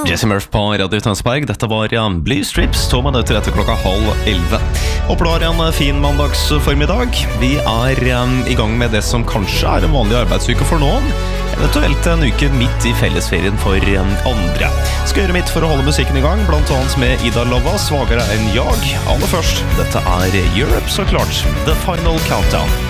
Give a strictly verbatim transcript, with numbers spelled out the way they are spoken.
Jesse Murph på Radio Tønsberg. Dette var ja, Blue Strips, to minutter etter klokka halv elleve. Håper du har en fin mandagsformiddag. Vi er um, i gang med det som kanskje er en vanlig arbeidsuke for noen. Eventuelt en uke midt i fellesferien for um, andre. Skal gjøre mitt for å holde musikken i gang, blant annet med Ida Lova, svagere enn jag. Aller først, dette er Europe, så klart. The Final Countdown.